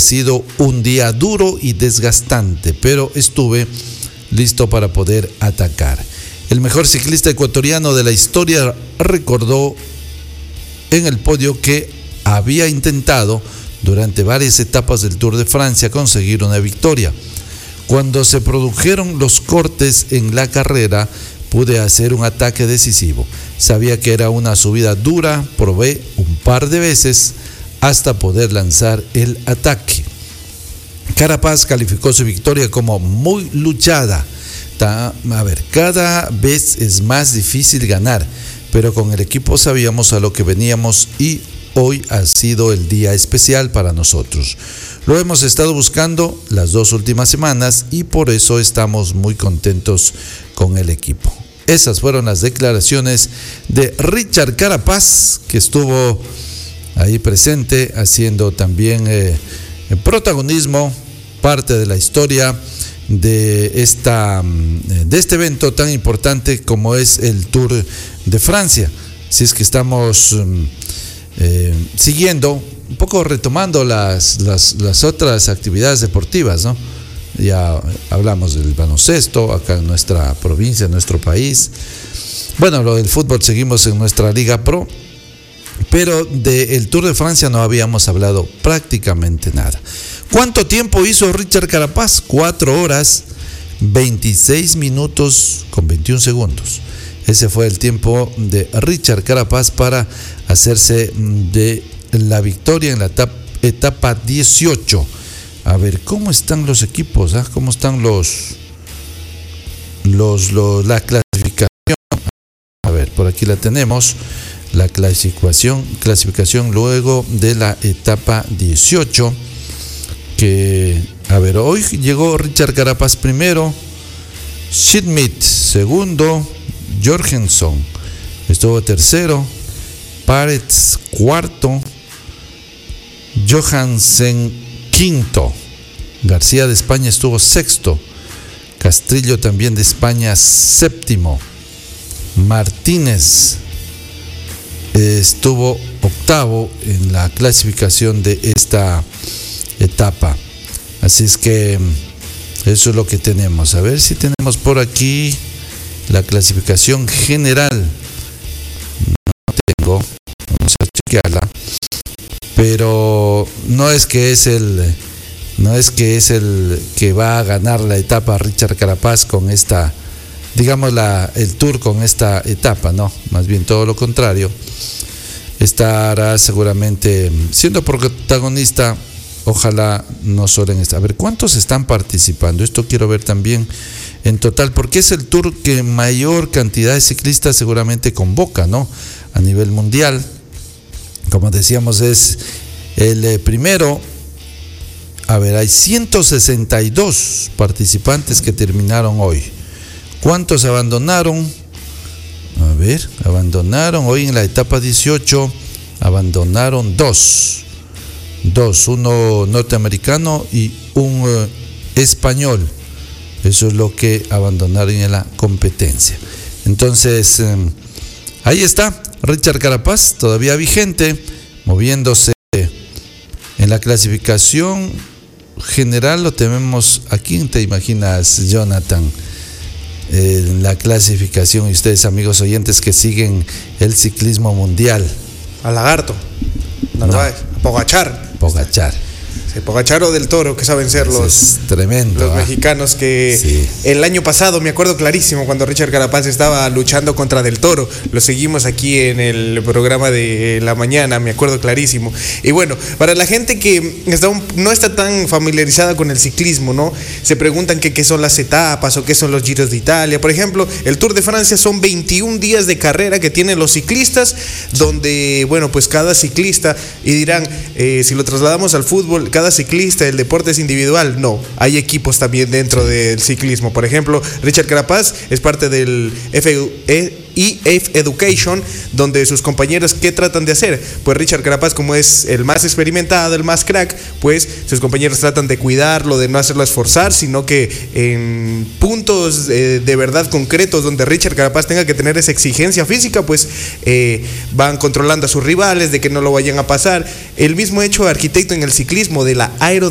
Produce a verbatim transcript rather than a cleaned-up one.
sido un día duro y desgastante, pero estuve listo para poder atacar. El mejor ciclista ecuatoriano de la historia recordó en el podio que había intentado durante varias etapas del Tour de Francia conseguir una victoria. Cuando se produjeron los cortes en la carrera, pude hacer un ataque decisivo. Sabía que era una subida dura, probé un par de veces hasta poder lanzar el ataque. Carapaz calificó su victoria como muy luchada. A ver, cada vez es más difícil ganar, pero con el equipo sabíamos a lo que veníamos y hoy ha sido el día especial para nosotros. Lo hemos estado buscando las dos últimas semanas y por eso estamos muy contentos con el equipo. Esas fueron las declaraciones de Richard Carapaz, que estuvo ahí presente haciendo también eh, el protagonismo, parte de la historia de, esta, de este evento tan importante como es el Tour de Francia. Si es que estamos eh, siguiendo, un poco retomando las, las, las otras actividades deportivas, ¿no? Ya hablamos del baloncesto acá en nuestra provincia, en nuestro país. Bueno, lo del fútbol seguimos en nuestra Liga Pro, pero del Tour de Francia no habíamos hablado prácticamente nada. ¿Cuánto tiempo hizo Richard Carapaz? Cuatro horas, veintiséis minutos con veintiún segundos. Ese fue el tiempo de Richard Carapaz para hacerse de la victoria en la etapa, etapa dieciocho. A ver, ¿cómo están los equipos? ¿Ah? ¿Cómo están los, los, los, la clasificación? A ver, por aquí la tenemos. La clasificación, clasificación luego de la etapa dieciocho. Que, a ver, hoy llegó Richard Carapaz primero, Schmidt segundo, Jorgensen estuvo tercero, Paretz cuarto, Johansen quinto, García de España estuvo sexto, Castrillo también de España séptimo, Martínez estuvo octavo en la clasificación de esta etapa. Así es que eso es lo que tenemos. A ver si tenemos por aquí la clasificación general. No tengo, vamos a chequearla. Pero no es que es el no es que es el que va a ganar la etapa Richard Carapaz con esta, digamos la, el Tour con esta etapa, no, más bien todo lo contrario. Estará seguramente siendo protagonista. Ojalá no solo en esta. A ver, ¿cuántos están participando? Esto quiero ver también en total, porque es el Tour que mayor cantidad de ciclistas seguramente convoca, ¿no? A nivel mundial. Como decíamos, es el eh, primero. A ver, hay ciento sesenta y dos participantes que terminaron hoy. ¿Cuántos abandonaron? A ver, abandonaron hoy en la etapa dieciocho, abandonaron dos. Dos, uno norteamericano y un uh, español. Eso es lo que abandonaron en la competencia. Entonces, eh, ahí está Richard Carapaz, todavía vigente, moviéndose en la clasificación general. Lo tenemos, ¿a quién te imaginas, Jonathan? Eh, en la clasificación, y ustedes, amigos oyentes que siguen el ciclismo mundial. A Lagarto, Narváez, no. Pogachar. Pogachar. Sí, Pogachar o Del Toro, que saben ser los, es tremendo, los ¿ah? mexicanos que sí. El año pasado, me acuerdo clarísimo, cuando Richard Carapaz estaba luchando contra Del Toro, lo seguimos aquí en el programa de la mañana, me acuerdo clarísimo. Y bueno, para la gente que está un, no está tan familiarizada con el ciclismo, ¿no? Se preguntan que qué son las etapas o qué son los Giros de Italia. Por ejemplo, el Tour de Francia son veintiún días de carrera que tienen los ciclistas, donde, bueno, pues cada ciclista, y dirán, eh, si lo trasladamos al fútbol, cada ciclista, el deporte es individual. No, hay equipos también dentro del ciclismo. Por ejemplo, Richard Carapaz es parte del F E F Education, donde sus compañeros, ¿qué tratan de hacer? Pues Richard Carapaz, como es el más experimentado, el más crack, pues sus compañeros tratan de cuidarlo, de no hacerlo esforzar, sino que en puntos eh, de verdad concretos donde Richard Carapaz tenga que tener esa exigencia física, pues eh, van controlando a sus rivales de que no lo vayan a pasar. El mismo hecho arquitecto en el ciclismo de la aerodinámica